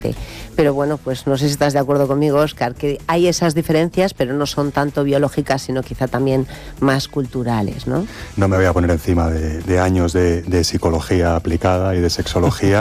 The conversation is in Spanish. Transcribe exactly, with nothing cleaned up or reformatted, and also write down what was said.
Pero bueno, pues no sé si estás de acuerdo conmigo, Óscar, que hay esas diferencias, pero no son tanto biológicas, sino quizá también más culturales, ¿no? No me voy a poner encima de, de años de, de psicología aplicada y de sexología,